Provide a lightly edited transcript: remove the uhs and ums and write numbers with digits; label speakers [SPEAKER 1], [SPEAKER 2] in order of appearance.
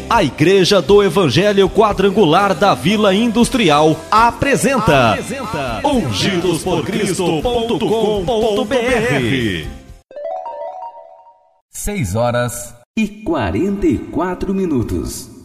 [SPEAKER 1] A Igreja do Evangelho Quadrangular da Vila Industrial apresenta ungidosporcristo.com.br.
[SPEAKER 2] 6 horas e 44 minutos.